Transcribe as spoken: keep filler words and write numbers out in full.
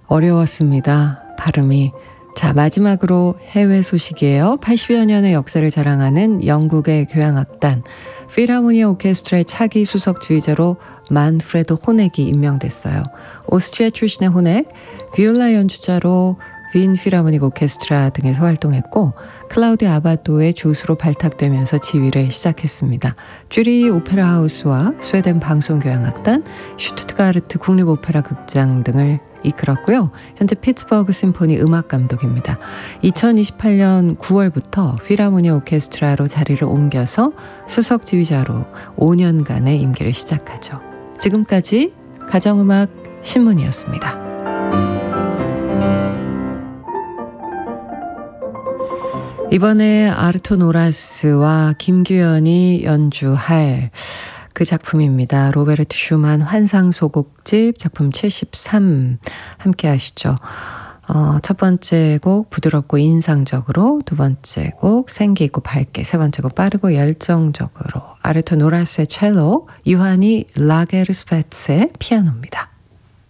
어려웠습니다. 발음이. 자, 마지막으로 해외 소식이에요. 팔십여 년의 역사를 자랑하는 영국의 교향악단 필하모니아 오케스트라의 차기 수석 주의자로 만프레드 호넥이 임명됐어요. 오스트리아 출신의 호넥, 비올라 연주자로 빈 필하모닉 오케스트라 등에서 활동했고 클라우디오 아바도의 조수로 발탁되면서 지휘를 시작했습니다. 쥐리 오페라 하우스와 스웨덴 방송교향악단, 슈투트가르트 국립오페라 극장 등을 이끌었고요. 현재 피츠버그 심포니 음악감독입니다. 이천이십팔 년 구월부터 필하모니아 오케스트라로 자리를 옮겨서 수석 지휘자로 오 년간의 임기를 시작하죠. 지금까지 가정음악 신문이었습니다. 이번에 아르토 노라스와 김규현이 연주할 그 작품입니다. 로베르트 슈만 환상소곡집 작품 칠십삼 함께 하시죠. 어, 첫 번째 곡 부드럽고 인상적으로, 두 번째 곡 생기 있고 밝게, 세 번째 곡 빠르고 열정적으로. 아르토 노라스의 첼로, 유하니 라게르스베츠의 피아노입니다.